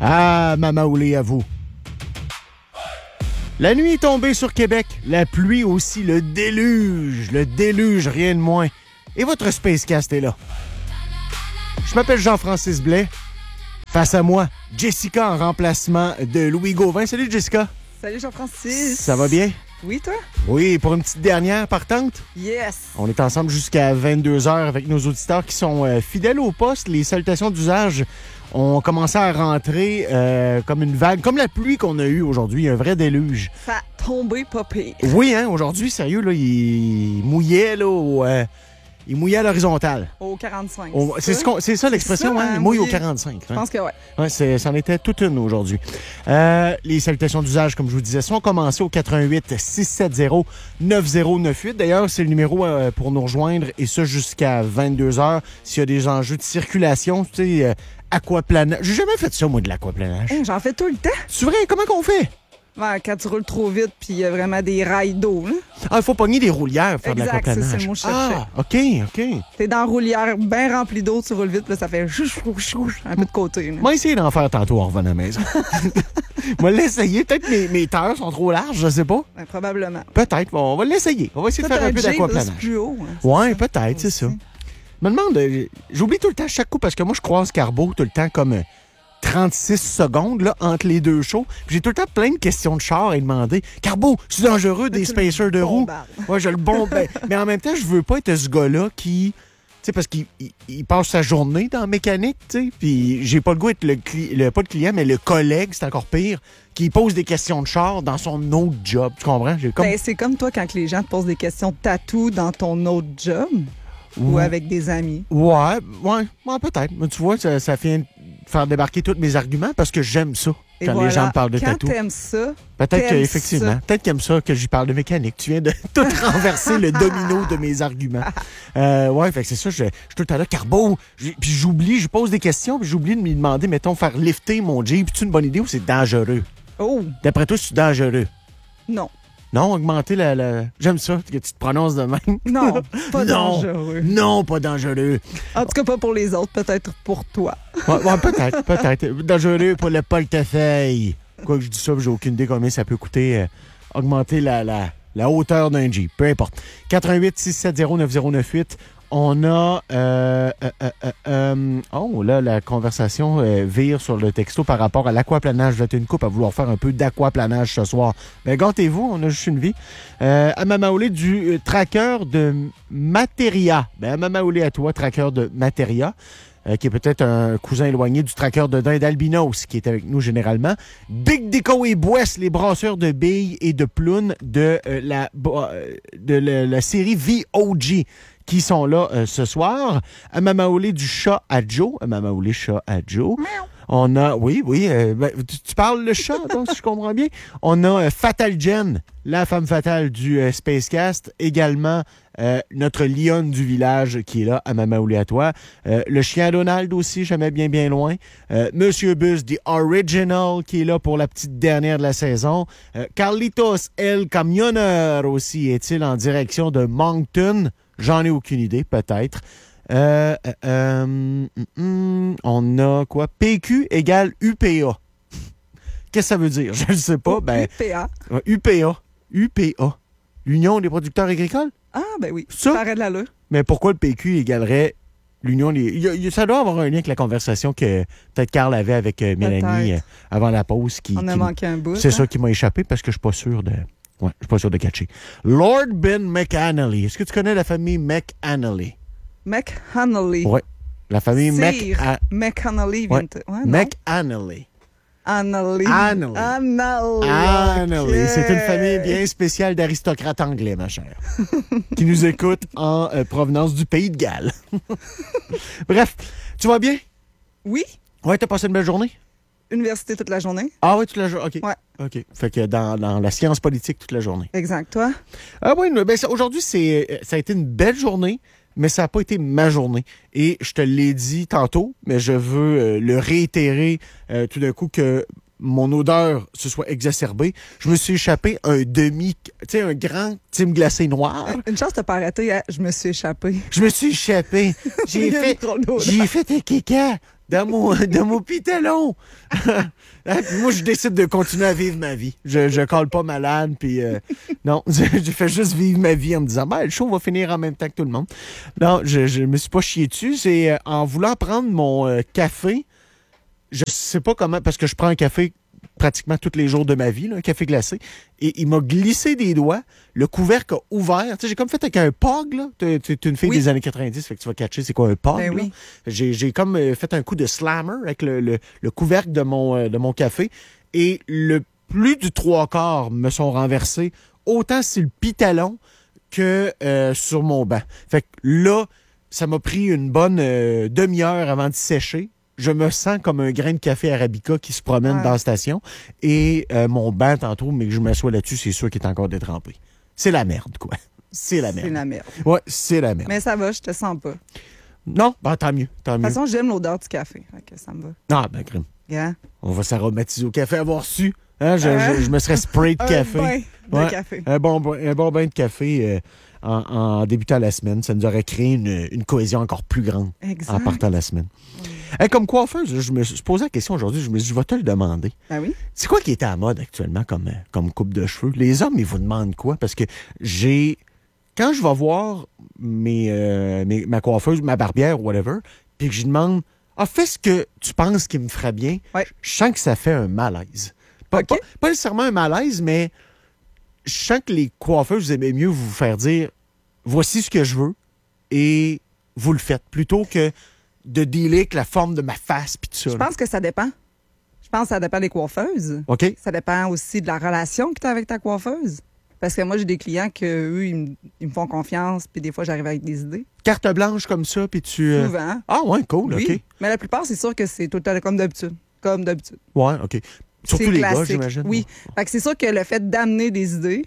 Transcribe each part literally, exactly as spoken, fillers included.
Ah, Mama Oulé, à vous. La nuit est tombée sur Québec, la pluie aussi, le déluge, le déluge, rien de moins. Et votre Spacecast est là. Je m'appelle Jean-Francis Blais. Face à moi, Jessica en remplacement de Louis Gauvin. Salut Jessica. Salut Jean-Francis. Ça va bien? Oui, toi? Oui, pour une petite dernière partante. Yes. On est ensemble jusqu'à vingt-deux heures avec nos auditeurs qui sont euh, fidèles au poste. Les salutations d'usage ont commencé à rentrer euh, comme une vague, comme la pluie qu'on a eue aujourd'hui, un vrai déluge. Ça a tombé pas pire. Oui, hein, aujourd'hui, sérieux, là, il mouillait, là, au, euh, il mouillait à l'horizontale. Au quarante-cinq. Au, c'est, ça? C'est ça l'expression, ça, hein? hein, Il mouille au mouillé. quarante-cinq. Je pense que oui. Ouais, c'est, c'en était toute une aujourd'hui. Euh, les salutations d'usage, comme je vous disais, sont commencées au quatre un huit six sept zéro neuf zéro neuf huit. D'ailleurs, c'est le numéro euh, pour nous rejoindre, et ça jusqu'à vingt-deux heures. S'il y a des enjeux de circulation, tu sais, euh, aquaplanage. J'ai jamais fait ça, moi, de l'aquaplanage. Hey, j'en fais tout le temps. C'est vrai? Comment qu'on fait? Ouais, quand tu roules trop vite, puis il y a vraiment des rails d'eau. Là. Ah, il faut pogner des roulières pour faire Exact, de l'aquaplanage. c'est- c'est le mot que je cherchais. Ah, OK, OK. T'es dans la roulière bien remplie d'eau, tu roules vite, puis là, ça fait chou, chou, chou, un peu de côté. Là. Moi, essayer d'en faire tantôt en revenant à la maison. Moi, l'essayer. Peut-être que mes, mes terres sont trop larges, je sais pas. Ouais, probablement. Peut-être. Bon, on va l'essayer. On va essayer de Toi, faire un t'as peu Jeep, là, d'aquaplanage. c'est plus haut. Hein, Ouais, ça. peut-être, c'est ça. Aussi. Je me demande, euh, j'oublie tout le temps chaque coup parce que moi, je croise Carbo tout le temps comme euh, trente-six secondes là, entre les deux shows. Puis j'ai tout le temps plein de questions de char à lui demander. Carbo, c'est dangereux des Tu le spacers de roues? bombardes. Ouais, je le bombe. ben, mais en même temps, je veux pas être ce gars-là qui. Tu sais, parce qu'il il, il passe sa journée dans la mécanique, tu sais. Puis j'ai pas le goût d'être le, cli- le. Pas le client, mais le collègue, c'est encore pire, qui pose des questions de char dans son autre job. Tu comprends? J'ai comme. Ben, c'est comme toi quand les gens te posent des questions de tatou dans ton autre job ou Ouais. avec des amis. Ouais, ouais, ouais, peut-être. Mais tu vois, ça, ça vient de faire débarquer tous mes arguments parce que j'aime ça. Et Quand voilà, les gens me parlent de quand tatou. t'aimes ça, Peut-être t'aimes qu'effectivement, ça. peut-être qu'ils aiment ça que j'y parle de mécanique. Tu viens de tout renverser le domino de mes arguments. Euh, ouais, fait que c'est ça, je, je suis tout le temps là, Carbo, j'ai- puis j'oublie, je pose des questions, puis j'oublie de lui demander, mettons, faire lifter mon Jeep. C'est une bonne idée ou c'est dangereux? oh, D'après toi, c'est dangereux? non. Non, augmenter la... la... J'aime ça, que tu te prononces de même. Non, pas Non. dangereux. Non, pas dangereux. En tout cas, pas pour les autres, peut-être pour toi. Ouais, ouais, peut-être, peut-être. Dangereux pour le portefeuille. Quoi que je dis ça, j'ai aucune idée combien ça peut coûter euh, augmenter la, la, la hauteur d'un Jeep. Peu importe. quatre un huit six sept zéro neuf zéro neuf huit. On a... Euh, euh, euh, euh, euh, oh, là, la conversation euh, vire sur le texto par rapport à l'aquaplanage. Vous êtes une coupe à vouloir faire un peu d'aquaplanage ce soir. Ben, gâtez-vous, on a juste une vie. Euh, à Mamaoulé du euh, tracker de Materia. Ben, à Mamaoulé à toi, tracker de Materia. Euh, qui est peut-être un cousin éloigné du tracker de dinde albinos, qui est avec nous généralement. Big Deco et Boisse, les brasseurs de billes et de plounes de, euh, la, euh, de la, la série V O G, qui sont là euh, ce soir. À Mamaoulé du chat à Joe. À Mamaoulé chat à Joe. On a, oui, oui, euh, ben, tu, tu parles le chat, donc, si je comprends bien. On a euh, Fatal Jen, la femme fatale du euh, Spacecast. Également, euh, notre lionne du village qui est là, à Mamaoulé à toi. Euh, le chien Donald aussi, jamais bien, bien loin. Euh, Monsieur Bus, The Original, qui est là pour la petite dernière de la saison. Euh, Carlitos, El Camionneur aussi, est-il en direction de Moncton? J'en ai aucune idée, peut-être. Euh, euh, euh, hum, hum, on a quoi? P Q égale U P A. Qu'est-ce que ça veut dire? Je ne sais pas. Ben, U P A. ouais, U P A. U P A. L'Union des producteurs agricoles? Ah, ben oui. Ça? Ça arrête de l'allure. Mais pourquoi le P Q égalerait l'Union des... Il y a- il y a- ça doit avoir un lien avec la conversation que peut-être Carl avait avec euh, Mélanie euh, Peut-être. avant la pause. Qui, On a qui- manqué un bout. C'est hein? ça qui m'a échappé parce que je suis pas sûr de... Ouais, je suis pas sûr de catcher. Lord Ben McAnally. Est-ce que tu connais la famille McAnally? McAnally. Oui. La famille Sire Mc... McAnally vient Ouais. de... Ouais, non. McAnally. Anally. Anally. Anally. Anally. ok. C'est une famille bien spéciale d'aristocrates anglais, ma chère, qui nous écoute en euh, provenance du pays de Galles. Bref, tu vas bien? Oui. Ouais, t'as passé une belle journée? Université toute la journée. Ah oui, toute la journée. OK. Ouais. OK. Fait que dans, dans la science politique toute la journée. Exact. Toi? Ah oui, ben, ça- aujourd'hui, c'est, euh, ça a été une belle journée, mais ça n'a pas été ma journée. Et je te l'ai dit tantôt, mais je veux euh, le réitérer euh, tout d'un coup que mon odeur se soit exacerbée. Je me suis échappé un demi, tu sais, un grand Tim glacé noir. Une chance de pas arrêter, hein, je me suis échappée. Je me suis échappé. J'ai Il y a fait, trop d'odeur. j'ai fait un caca dans mon, dans mon pitalon. Moi, je décide de continuer à vivre ma vie. Je je colle pas malade, puis euh, non, je, je fais juste vivre ma vie en me disant, ben, le show va finir en même temps que tout le monde. Non, je, je me suis pas chié dessus. C'est euh, en voulant prendre mon euh, café, je sais pas comment, parce que je prends un café pratiquement tous les jours de ma vie, là, un café glacé, et il m'a glissé des doigts, le couvercle a ouvert. Tu sais, j'ai comme fait avec un pog, là. Tu es une fille Oui. des années quatre-vingt-dix, fait que tu vas catcher c'est quoi un pog, Ben là. oui. J'ai, j'ai comme euh, fait un coup de slammer avec le, le, le couvercle de mon, euh, de mon café, et le plus du trois quarts me sont renversés, autant sur le pitalon que euh, sur mon banc. Fait que là, ça m'a pris une bonne euh, demi-heure avant de sécher. Je me sens comme un grain de café arabica qui se promène Ouais. dans la station. Et euh, mon banc, tantôt, mais que je m'assois là-dessus, c'est sûr qu'il est encore détrempé. C'est la merde, quoi. C'est la C'est merde. la merde. Ouais, c'est la merde. Mais ça va, je te sens pas. De Non, ben, tant mieux, tant toute mieux. façon, j'aime l'odeur du café. Fait que ça me va. Ah, ben, crime. Gars. On va s'aromatiser au café, avoir su. Hein, je, Hein? je, je me serais spray de Un café. bain de Ouais. café. Un bon, bain- un bon bain de café euh, en, en débutant la semaine. Ça nous aurait créé une, une cohésion encore plus grande Exact. en partant la semaine. Hey, comme coiffeuse, je me suis posé la question aujourd'hui. Je me suis dit, je vais te le demander. Ben oui. C'est quoi qui est à la mode actuellement comme, euh, comme coupe de cheveux? Les hommes, ils vous demandent quoi? Parce que j'ai... Quand je vais voir mes, euh, mes- ma coiffeuse, ma barbière, whatever, puis que je lui demande, ah, fais ce que tu penses qui me ferait bien, Ouais. je sens que ça fait un malaise. Pas, OK. pas, pas nécessairement un malaise, mais je sens que les coiffeuses, vous aimez mieux vous faire dire, voici ce que je veux, et vous le faites, plutôt que de dealer avec la forme de ma face, puis tout ça. Je là. pense que ça dépend. Je pense que ça dépend des coiffeuses. OK? Ça dépend aussi de la relation que tu as avec ta coiffeuse. Parce que moi, j'ai des clients que eux, ils, me- ils me font confiance, puis des fois, j'arrive avec des idées. Carte blanche comme ça, puis tu... euh, Souvent. Ah ouais, cool, Oui. OK. Mais la plupart, c'est sûr que c'est tout le temps comme d'habitude. Comme d'habitude. Ouais, OK. Surtout C'est les gars, classique. j'imagine. Oui. Fait que c'est sûr que le fait d'amener des idées,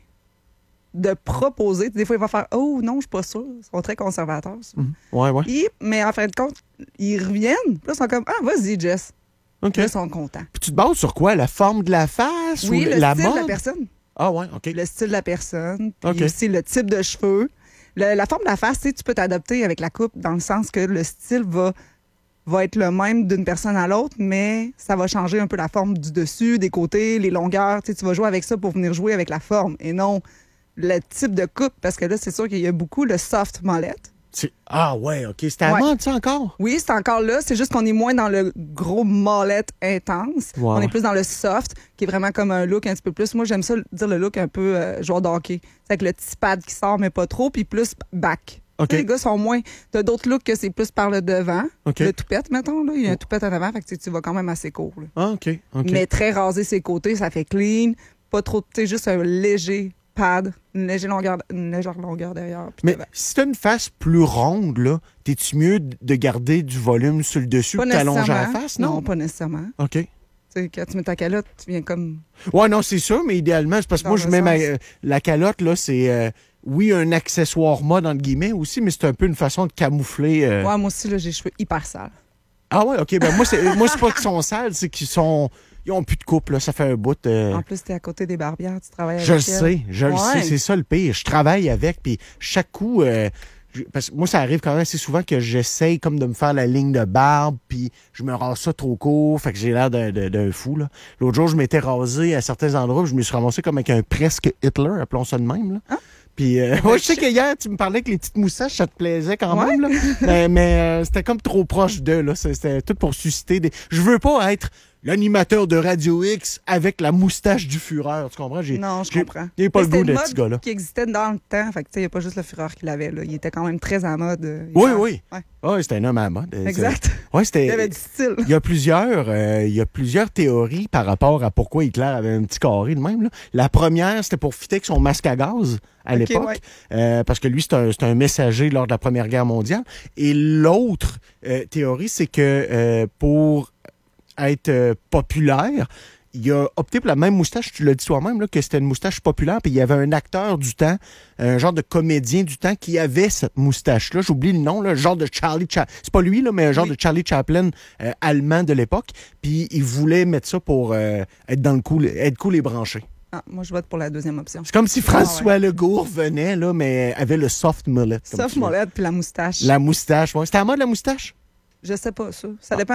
de proposer, des fois, il va faire Oh non, je suis pas sûr. Ils sont très conservateurs. ça. Mhm. Ouais, ouais. Et- mais en fin de compte, ils reviennent. Puis là, ils sont comme Ah, vas-y, Jess. OK. Puis là, ils sont contents. Puis tu te bases sur quoi? La forme de la face Oui, ou le la style mode? de la personne. Ah ouais, OK. Le style de la personne. Puis OK. aussi le type de cheveux. Le- la forme de la face, tu sais, tu peux t'adapter avec la coupe dans le sens que le style va, va être le même d'une personne à l'autre, mais ça va changer un peu la forme du dessus, des côtés, les longueurs. Tu sais, tu vas jouer avec ça pour venir jouer avec la forme et non le type de coupe. Parce que là, c'est sûr qu'il y a beaucoup le soft mollette. C'est- Ah ouais, OK. C'était à Ouais. mode, ça, encore? Oui, c'est encore là. C'est juste qu'on est moins dans le gros mollette intense. Ouais, On ouais. est plus dans le soft, qui est vraiment comme un look un petit peu plus. Moi, j'aime ça dire le look un peu euh, joueur de hockey. C'est avec le petit pad qui sort, mais pas trop, puis plus back. OK. Tu sais, les gars sont moins. T'as d'autres looks que c'est plus par le devant. OK. Le toupette, mettons. Là. Il y a un toupette en avant, fait que tu sais, tu vas quand même assez court. là. Ah, OK. OK. Mais très rasé ses côtés, ça fait clean. Pas trop, tu sais, juste un léger pad, une légère longueur, une légère longueur derrière. puis Mais devant. si t'as une face plus ronde, là, t'es-tu mieux de garder du volume sur le dessus Pas que t'allonger la nécessairement. face? Non, Non. pas nécessairement. OK. Tu sais, quand tu mets ta calotte, tu viens comme. Ouais, non, c'est sûr, mais idéalement, c'est parce que Dans moi, je le mets ma, sens. euh, la calotte, là, c'est, euh, oui, un accessoire mode, entre guillemets, aussi, mais c'est un peu une façon de camoufler. euh, Ouais, moi aussi, là, j'ai les cheveux hyper sales. Ah ouais, OK. Ben moi, c'est, moi, c'est pas qu'ils sont sales, c'est qu'ils sont. Ils ont plus de coupe, là. Ça fait un bout. euh, En plus, t'es à côté des barbières, tu travailles avec Je le elle. sais, je le Ouais. sais, c'est ça le pire. Je travaille avec, puis chaque coup, euh, je- parce que moi, ça arrive quand même assez souvent que j'essaye comme de me faire la ligne de barbe, puis je me rase ça trop court, fait que j'ai l'air d'un, d'un- d'un fou, là. L'autre jour, je m'étais rasé à certains endroits, puis je me suis ramassé comme avec un presque Hitler, appelons ça de même, là. Ah. Puis, euh, ouais, je sais que hier, tu me parlais que les petites moustaches, ça te plaisait quand Ouais. même, là. mais mais euh, c'était comme trop proche d'eux, là. C'était tout pour susciter des... Je veux pas être l'animateur de Radio X avec la moustache du Fureur, tu comprends? J'ai, Non, je j'ai- comprends. j'ai pas Mais le c'était goût une de mode ce gars-là. qui existait dans le temps. Fait que, tu sais, il n'y a pas juste le Fureur qui l'avait, là. Il était quand même très en mode. euh, Oui, hyper- oui. Ouais. Oui, c'était un homme à la mode. Exact. Oui, Il c'était. y avait du style. Il y a plusieurs, euh, il y a plusieurs théories par rapport à pourquoi Hitler avait un petit carré de même, là. La première, c'était pour fitter avec son masque à gaz à Ok, l'époque, ouais. euh, parce que lui, c'est un, c'est un messager lors de la Première Guerre mondiale. Et l'autre euh, théorie, c'est que euh, pour être euh, populaire, il a opté pour la même moustache, tu l'as dit toi-même, là, que c'était une moustache populaire, puis il y avait un acteur du temps, un genre de comédien du temps qui avait cette moustache-là. J'oublie le nom, là, genre de Charlie Chaplin. C'est pas lui, là, mais un genre Oui. de Charlie Chaplin euh, allemand de l'époque. Puis il voulait mettre ça pour euh, être dans le cool, être cool et branché. Ah, moi, je vote pour la deuxième option. C'est comme si François Legault venait, là, mais avait le soft mullet. comme Sauf tu veux. mon lait puis la moustache. La moustache, ouais. C'était à mode, la moustache? Je sais pas ça. Ça dépend. Hein?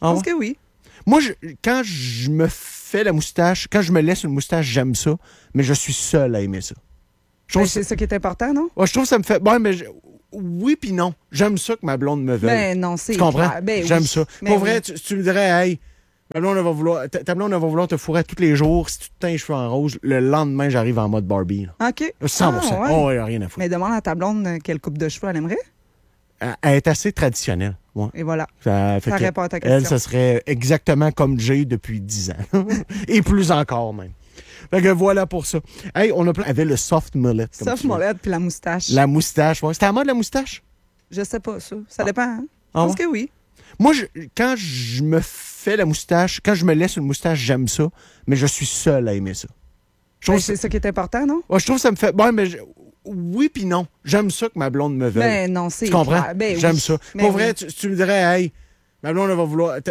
Je Ah pense ouais? que oui. Moi, je- quand je me fais la moustache, quand je me laisse une moustache, j'aime ça, mais je suis seul à aimer ça. Je Ben, trouve, c'est ça... ça qui est important, non? ouais, je trouve que ça me fait... Bon, mais je- oui puis non. J'aime ça que ma blonde me veuille. Ben non, c'est Tu comprends? clair. Ben, J'aime oui. ça. Ben Pour vrai, oui. tu, tu me dirais, hey, ma blonde, elle va vouloir, ta, ta blonde, elle va vouloir te fourrer tous les jours. Si tu te teins les cheveux en rose, le lendemain, j'arrive en mode Barbie. Là. OK. cent pour cent. Ah, ouais. Oh, ouais, rien à foutre. Mais demande à ta blonde euh, quelle coupe de cheveux elle aimerait. Elle, elle est assez traditionnelle. Ouais. Et voilà. Ça, fait Ça que répond à ta elle, question. ça serait exactement comme Jay depuis dix ans. Et plus encore, même. Fait que voilà pour ça. Hey, on a plein... avait le soft mullet. comme Sauf tu dis. molette puis la moustache. La moustache. Ouais. C'était à mode, la moustache? Je sais pas ça. Ça dépend. Hein? Ah Je pense ouais? que oui. Moi, je- quand je me fais la moustache, quand je me laisse une moustache, j'aime ça, mais je suis seul à aimer ça. Je Ben, trouve, c'est ça qui est important, non? ouais, je trouve que ça me fait... Bon, mais je- oui puis non. J'aime ça que ma blonde me veuille. Ben non, c'est tu comprends? clair. Ben, J'aime oui. ça. Ben Pour oui. vrai, tu, tu me dirais, hey, ma blonde, elle va vouloir...